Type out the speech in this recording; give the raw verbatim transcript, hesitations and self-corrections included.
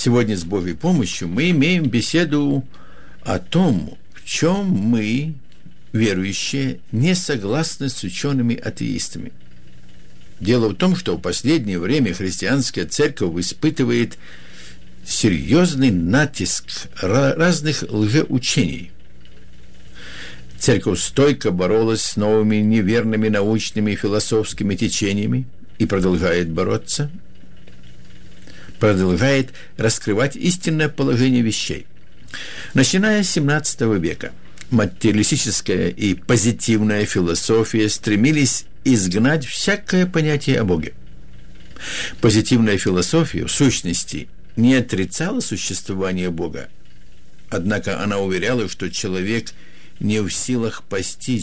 Сегодня с Божьей помощью мы имеем беседу о том, в чем мы, верующие, не согласны с учеными-атеистами. Дело в том, что в последнее время христианская церковь испытывает серьезный натиск разных лжеучений. Церковь стойко боролась с новыми неверными научными и философскими течениями и продолжает бороться, продолжает раскрывать истинное положение вещей. Начиная с семнадцатого века материалистическая и позитивная философия стремились изгнать всякое понятие о Боге. Позитивная философия, в сущности, не отрицала существование Бога, однако она уверяла, что человек не в силах постичь